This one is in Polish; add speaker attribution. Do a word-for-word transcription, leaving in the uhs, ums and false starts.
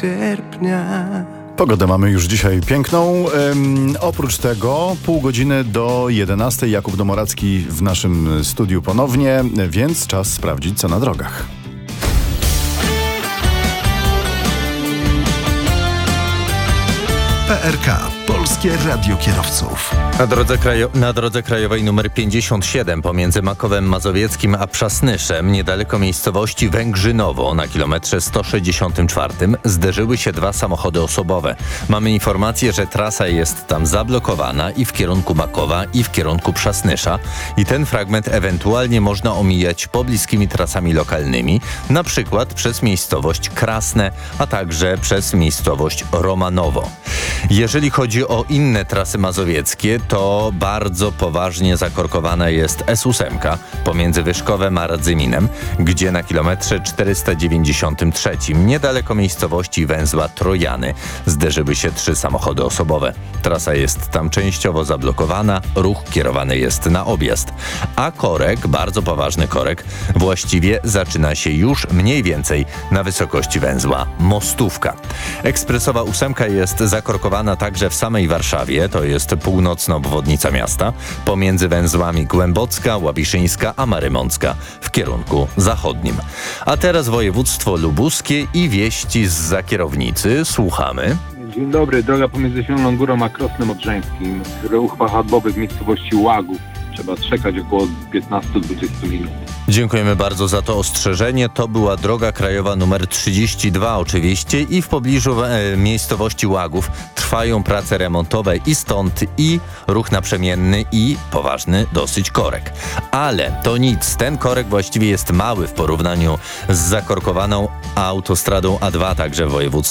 Speaker 1: sierpnia.
Speaker 2: Pogodę mamy już dzisiaj piękną. Ym, oprócz tego pół godziny do jedenastej Jakub Domoracki w naszym studiu ponownie, więc czas sprawdzić, co na drogach.
Speaker 3: P R K. Polskie Radio Kierowców.
Speaker 4: Na drodze, krajo- na drodze krajowej nr pięćdziesiąt siedem pomiędzy Makowem Mazowieckim a Przasnyszem, niedaleko miejscowości Węgrzynowo na kilometrze sto sześćdziesiątym czwartym zderzyły się dwa samochody osobowe. Mamy informację, że trasa jest tam zablokowana i w kierunku Makowa, i w kierunku Przasnysza i ten fragment ewentualnie można omijać pobliskimi trasami lokalnymi, na przykład przez miejscowość Krasne, a także przez miejscowość Romanowo. Jeżeli chodzi o inne trasy mazowieckie, to bardzo poważnie zakorkowana jest S osiem pomiędzy Wyszkowem a Radzyminem, gdzie na kilometrze czterysta dziewięćdziesiątym trzecim, niedaleko miejscowości węzła Trojany, zderzyły się trzy samochody osobowe. Trasa jest tam częściowo zablokowana, ruch kierowany jest na objazd. A korek, bardzo poważny korek, właściwie zaczyna się już mniej więcej na wysokości węzła Mostówka. Ekspresowa ósemka jest zakorkowana także w samej Warszawie, to jest północna obwodnica miasta, pomiędzy węzłami Głębocka, Łabiszyńska a Marymącka w kierunku zachodnim. A teraz województwo lubuskie i wieści zza kierownicy. Słuchamy.
Speaker 5: Dzień dobry, droga pomiędzy Zieloną Górą a Krosnem Odrzańskim. Ruch wahadłowy w miejscowości Łagów. Trzeba czekać około piętnaście do dwudziestu minut.
Speaker 4: Dziękujemy bardzo za to ostrzeżenie. To była droga krajowa numer trzydzieści dwa oczywiście i w pobliżu e, miejscowości Łagów trwają prace remontowe i stąd i ruch naprzemienny i poważny dosyć korek. Ale to nic, ten korek właściwie jest mały w porównaniu z zakorkowaną autostradą A dwa, także w województwie